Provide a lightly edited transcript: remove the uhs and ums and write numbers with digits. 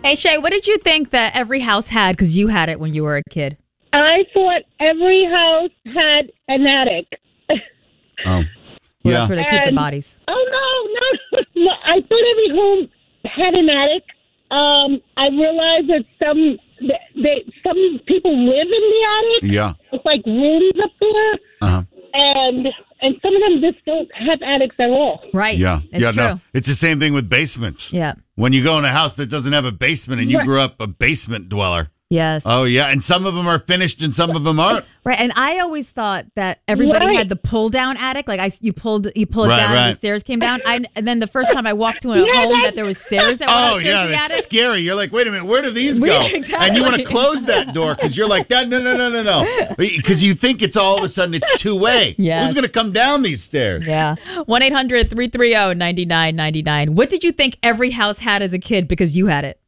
Hey, Shay, what did you think that every house had because you had it when you were a kid? I thought every house had an attic. Oh, Well, that's where they keep the bodies. Oh, no. I thought every home had an attic. I realized that some people live in the attic. Yeah. It's like rooms up there. Uh-huh. And some of them just don't have attics at all. Right. Yeah. It's true. No. It's the same thing with basements. Yeah. When you go in a house that doesn't have a basement and you grew up a basement dweller. Yes. Oh, yeah. And some of them are finished and some of them aren't. Right. And I always thought that everybody had the pull down attic. Like you pull it down and the stairs came down. And then the first time I walked to a home that there was stairs that went upstairs in the attic. That's scary. You're like, wait a minute, where do these go? Exactly. And you want to close that door because you're like, no. Because you think it's all of a sudden it's two-way. Yes. Who's going to come down these stairs? Yeah. 1-800-330-9999. What did you think every house had as a kid because you had it?